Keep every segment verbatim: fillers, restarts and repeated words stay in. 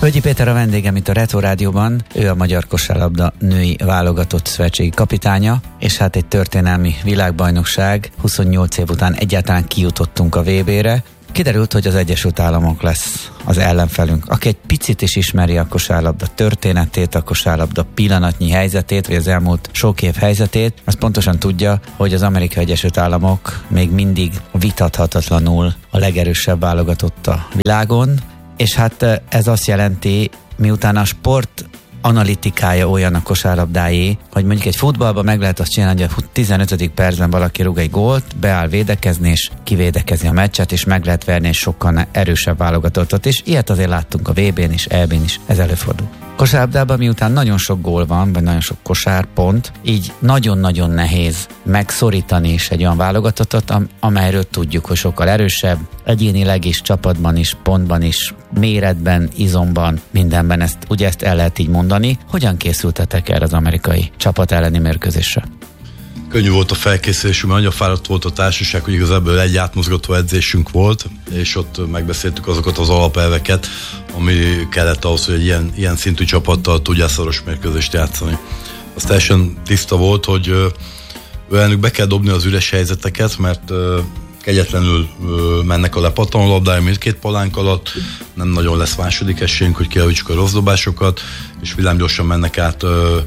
Hölgyi Péter a vendégem itt a Retro Rádióban, ő a magyar kosárlabda női válogatott szövetségi kapitánya, és hát egy történelmi világbajnokság, huszonnyolc év után egyáltalán kijutottunk a vé bé-re. Kiderült, hogy az Egyesült Államok lesz az ellenfelünk, aki egy picit is ismeri a kosárlabda történetét, a kosárlabda pillanatnyi helyzetét, vagy az elmúlt sok év helyzetét, az pontosan tudja, hogy az Amerikai Egyesült Államok még mindig vitathatatlanul a legerősebb válogatott a világon, és hát ez azt jelenti, miután a sport analitikája olyan a kosárlabdáé, hogy mondjuk egy futballban meg lehet azt csinálni, hogy a tizenötödik percben valaki rúg egy gólt, beáll védekezni, és kivédekezi a meccset, és meg lehet verni egy sokkal erősebb válogatottat, és ilyet azért láttunk a vé bén is, é bén is, ez előfordul. Kosárlabdában miután nagyon sok gól van, vagy nagyon sok kosárpont, így nagyon-nagyon nehéz megszorítani is egy olyan válogatottat, amelyről tudjuk, hogy sokkal erősebb, egyénileg is, csapatban is, pontban is, méretben, izomban, mindenben, ezt, ugye ezt el lehet így mondani. Hogyan készültetek erre az amerikai csapat elleni mérkőzésre? Könnyű volt a felkészülésünk, mert annyira fáradt volt a társaság, hogy igazából egy átmozgató edzésünk volt, és ott megbeszéltük azokat az alapelveket, ami kellett ahhoz, hogy egy ilyen, ilyen szintű csapattal tudjál szoros mérkőzést játszani. Az teljesen tiszta volt, hogy velük be kell dobni az üres helyzeteket, mert kegyetlenül mennek a lepattanó labdája mindkét palánk alatt, nem nagyon lesz második esélyünk, hogy kijavítsuk a rossz dobásokat, és villámgyorsan mennek át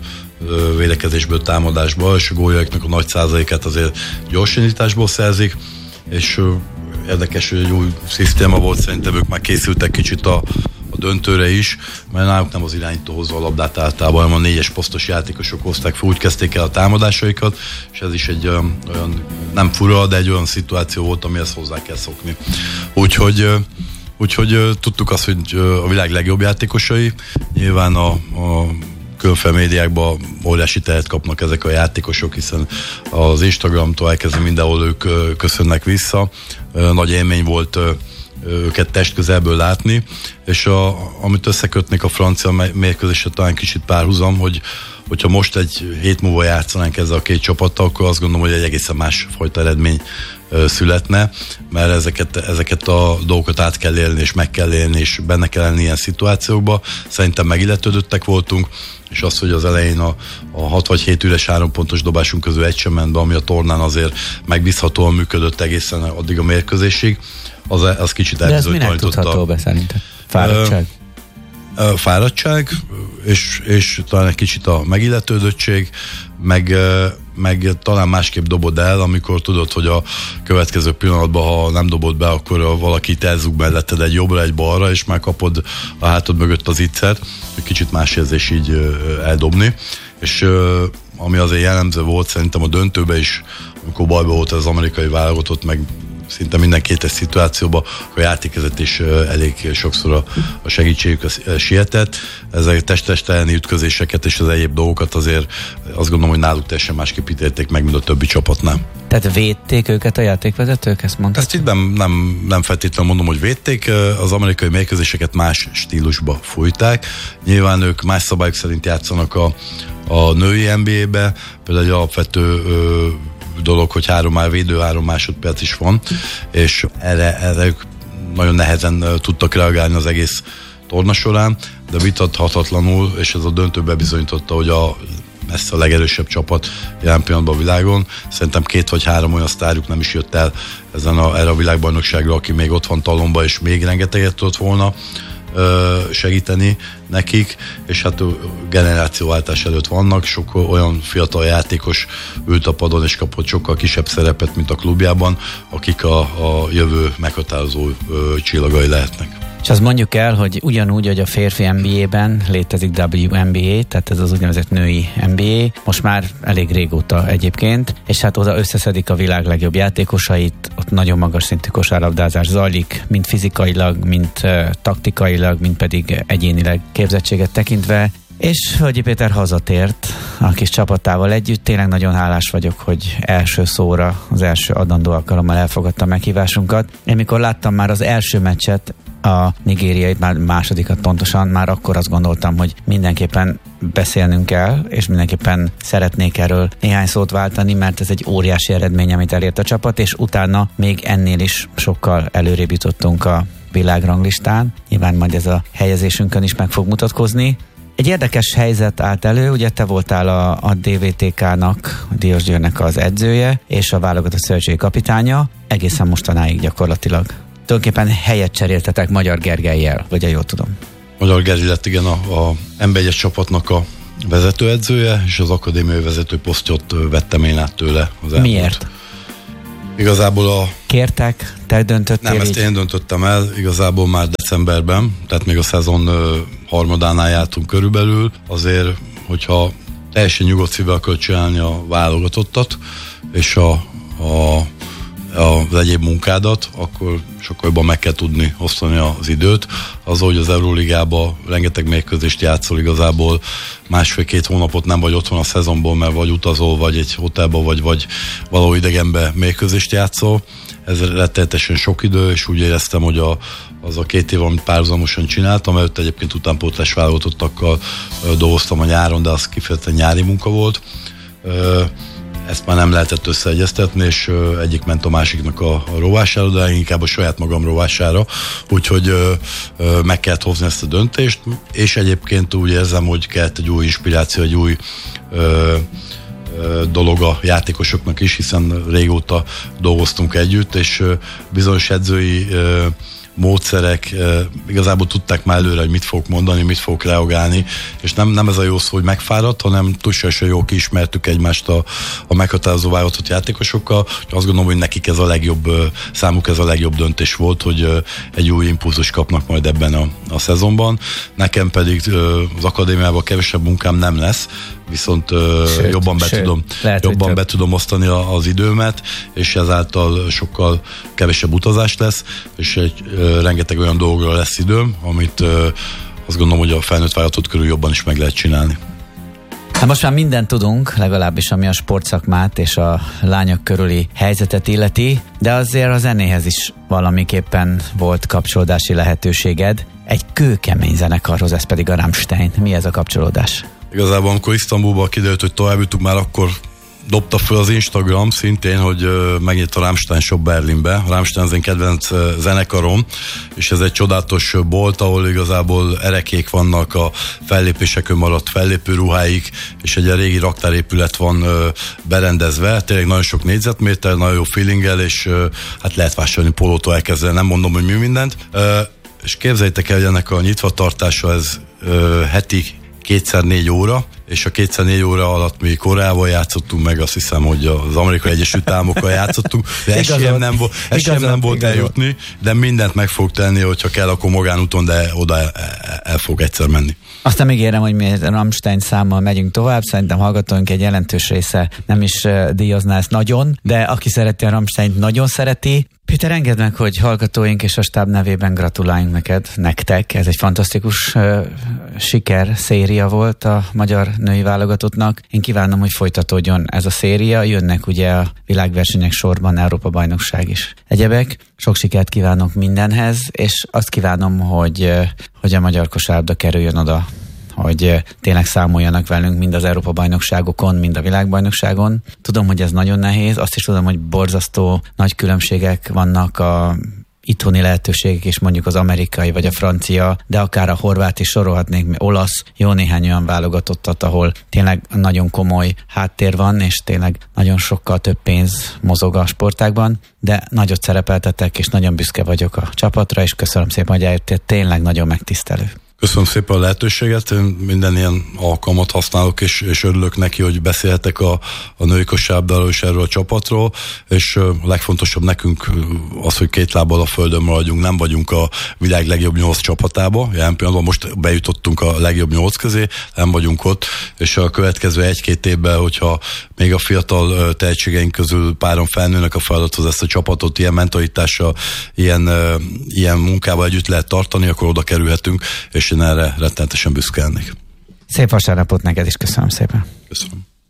védekezésből támadásba, és a góljaiknak a nagy százalékát azért gyorsindításból szerzik, és érdekes, hogy egy új szisztéma volt, szerintem ők már készültek kicsit a, a döntőre is, mert náluk nem az irányító hozza a labdát általában, hanem a négyes posztos játékosok hozták fel, úgy kezdték el a támadásaikat, és ez is egy olyan, olyan nem fura, de egy olyan szituáció volt, amihez hozzá kell szokni. Úgyhogy Úgyhogy tudtuk azt, hogy a világ legjobb játékosai, nyilván a, a különféle médiákban óriási tehet kapnak ezek a játékosok, hiszen az Instagramtól elkezdve mindenhol ők köszönnek vissza. Nagy élmény volt őket testközelből látni, és a, amit összekötnék a francia mérkőzésre, talán kicsit párhuzam, hogy hogyha most egy hét múlva játszanánk ezzel a két csapattal, akkor azt gondolom, hogy egy egészen másfajta eredmény születne, mert ezeket, ezeket a dolgokat át kell élni, és meg kell élni, és benne kell lenni ilyen szituációkba. Szerintem megilletődöttek voltunk, és az, hogy az elején a, a hat vagy hét üres három pontos dobásunk közül egy sem ment be, ami a tornán azért megbízhatóan működött egészen addig a mérkőzésig, az, az kicsit elbizonytanította. De ez minek tudható be szerintem? Fáradtság? Uh, fáradtság, és, és talán egy kicsit a megilletődöttség, meg, meg talán másképp dobod el, amikor tudod, hogy a következő pillanatban, ha nem dobod be, akkor valakit elzúg melletted egy jobbra, egy balra, és már kapod a hátad mögött az ittszert, hogy kicsit más érzés így eldobni. És ami azért jellemző volt szerintem a döntőben is, amikor bajba volt az amerikai válogatott, meg szinte minden kétes szituációban, a játékvezetés elég sokszor a, a segítségük sietett. Ezek test-test elleni ütközéseket és az egyéb dolgokat azért azt gondolom, hogy náluk teljesen másképp ítélték meg, mint a többi csapatnál. Tehát védték őket a játékvezetők, ezt mondtad? Ezt itt nem, nem, nem feltétlenül mondom, hogy védték, az amerikai mérkőzéseket más stílusba fújták. Nyilván ők más szabályok szerint játszanak a, a női en bé á-be, például egy alapvető ö, dolog, hogy három már védő, három másodperc is van, és erre, erre ők nagyon nehezen tudtak reagálni az egész torna során, de vitathatatlanul, és ez a döntő bebizonyította, hogy a messze a legerősebb csapat jelen pillanatban a világon. Szerintem két vagy három olyan sztárjuk nem is jött el ezen a, erre a világbajnokságra, aki még ott van talomba, és még rengeteget tudott volna segíteni nekik, és hát generációváltás előtt vannak, sok olyan fiatal játékos ült a padon, és kapott sokkal kisebb szerepet, mint a klubjában, akik a, a jövő meghatározó ö, csillagai lehetnek. És azt mondjuk el, hogy ugyanúgy, hogy a férfi en bé á-ben létezik dupla vé en bé á, tehát ez az úgynevezett női en bé á, most már elég régóta egyébként, és hát oda összeszedik a világ legjobb játékosait, ott nagyon magas szintű kosárlabdázás zajlik, mind fizikailag, mind uh, taktikailag, mind pedig egyénileg képzettséget tekintve, és Hölgyi Péter hazatért a kis csapatával együtt. Tényleg nagyon hálás vagyok, hogy első szóra, az első adandó alkalommal elfogadta a meghívásunkat. Én mikor láttam már az első meccset, a nigériai, már másodikat pontosan, már akkor azt gondoltam, hogy mindenképpen beszélnünk kell, és mindenképpen szeretnék erről néhány szót váltani, mert ez egy óriási eredmény, amit elért a csapat, és utána még ennél is sokkal előrébb jutottunk a világranglistán. Nyilván majd ez a helyezésünkön is meg fog mutatkozni. Egy érdekes helyzet állt elő, ugye te voltál a, a dé vé té ká-nak, a Diós Győrnek az edzője, és a válogatott szövetségi kapitánya, egészen mostanáig gyakorlatilag. Tulajdonképpen helyet cseréltetek Magyar Gergellyel, vagy jól tudom. Magyar Gergely lett igen a, a em bé egyes csapatnak a vezetőedzője, és az akadémiai vezető posztjot vettem én át tőle az elmúlt. Miért? Igazából a... Kértek? Te döntöttél? Nem, ezt én döntöttem el, igazából már decemberben, tehát még a szezon ö, harmadánál jártunk körülbelül, azért, hogyha teljesen nyugodt szívvel akar csinálni a válogatottat, és a, a, a, az egyéb munkádat, akkor sokkal jobban meg kell tudni osztani az időt. Az, hogy az Euróligában rengeteg mérkőzést játszol, igazából másfél-két hónapot nem vagy otthon a szezonból, mert vagy utazol, vagy egy hotelba, vagy, vagy valahol idegenbe mérkőzést játszol. Ez rettenetesen sok idő, és úgy éreztem, hogy a, az a két év, amit párhuzamosan csináltam, előtt egyébként utánpótlás válogatottakkal dolgoztam a nyáron, de az kifejezetten nyári munka volt. Ezt már nem lehetett összeegyeztetni, és egyik ment a másiknak a, a rovására, de inkább a saját magam rovására, úgyhogy ö, ö, meg kellett hozni ezt a döntést, és egyébként úgy érzem, hogy kellett egy új inspiráció, egy új ö, ö, dolog a játékosoknak is, hiszen régóta dolgoztunk együtt, és ö, bizonyos edzői ö, módszerek, igazából tudták már előre, hogy mit fogok mondani, mit fogok reagálni, és nem, nem ez a jó szó, hogy megfáradt, hanem túlságosan jól kiismertük egymást a, a meghatározó válogatott játékosokkal. Azt gondolom, hogy nekik ez a legjobb, számuk ez a legjobb döntés volt, hogy egy új impulzus kapnak majd ebben a, a szezonban. Nekem pedig az akadémiában kevesebb munkám nem lesz, viszont sőt, jobban, be, sőt, tudom, lehet, jobban be tudom osztani az időmet, és ezáltal sokkal kevesebb utazás lesz, és egy, rengeteg olyan dolgra lesz időm, amit azt gondolom, hogy a felnőtt vállalatot körül jobban is meg lehet csinálni. Hát most már mindent tudunk, legalábbis ami a sportszakmát és a lányok körüli helyzetet illeti, de azért a zenéhez is valamiképpen volt kapcsolódási lehetőséged. Egy kőkemény zenekarhoz, ez pedig a Rammstein. Mi ez a kapcsolódás? Igazából, amikor Isztambulban kiderült, hogy tovább jutunk, már akkor dobta fel az Instagram szintén, hogy uh, megnyit a Rammstein Shop Berlinbe. A Rammstein az én kedvenc uh, zenekarom, és ez egy csodálatos bolt, ahol igazából erekék vannak, a fellépésekön maradt fellépőruháik, és egy régi raktárépület van uh, berendezve. Tényleg nagyon sok négyzetméter, nagyon jó feelinggel, és uh, hát lehet vásárolni pólótól elkezdve, nem mondom, hogy mi mindent. Uh, és képzeljétek el, hogy ennek a nyitvatartása ez uh, heti kétszer négy óra, és a kétszer négy óra alatt mi Koreával játszottunk, meg azt hiszem, hogy az Amerikai Egyesült Államokkal játszottunk, de esélyem nem, vo- esélyem nem volt igazad. eljutni, de mindent meg fog tenni, hogyha kell, akkor magánúton, de oda el, el, el fog egyszer menni. Aztán még érem, hogy mi Rammstein számmal megyünk tovább, szerintem hallgatóink egy jelentős része nem is uh, díjazná ezt nagyon, de aki szereti a Rammsteint, nagyon szereti. Péter, engedd meg, hogy hallgatóink és a stáb nevében gratuláljunk neked, nektek. Ez egy fantasztikus uh, siker széria volt a magyar női válogatottnak. Én kívánom, hogy folytatódjon ez a széria. Jönnek ugye a világversenyek sorban, Európa-bajnokság is. Egyebek, sok sikert kívánok mindenhez, és azt kívánom, hogy, uh, hogy a magyar kosárlabda kerüljön oda, hogy tényleg számoljanak velünk mind az Európa-bajnokságokon, mind a világbajnokságon. Tudom, hogy ez nagyon nehéz, azt is tudom, hogy borzasztó nagy különbségek vannak a itthoni lehetőségek, és mondjuk az amerikai vagy a francia, de akár a horvát is sorolhatnék, olasz, jó néhány olyan válogatottat, ahol tényleg nagyon komoly háttér van, és tényleg nagyon sokkal több pénz mozog a sportágban, de nagyot szerepeltetek, és nagyon büszke vagyok a csapatra, és köszönöm szépen, hogy eljöttél, tényleg nagyon megtisztelő. Köszönöm szépen a lehetőséget, én minden ilyen alkalmat használok, és, és örülök neki, hogy beszélhetek a, a női kosárlabdáról és erről a csapatról, és a legfontosabb nekünk az, hogy két lábbal a földön maradjunk, nem vagyunk a világ legjobb nyolc csapatába, jelen pillanatban most bejutottunk a legjobb nyolc közé, nem vagyunk ott, és a következő egy-két évben, hogyha még a fiatal tehetségeink közül páron felnőnek a feladathoz, ezt a csapatot ilyen mentalitással, ilyen, ilyen munkával együtt lehet tartani, akkor oda kerülhetünk, és én erre rettenetesen büszke lennék. Szép vasárnapot neked is, köszönöm szépen. Köszönöm.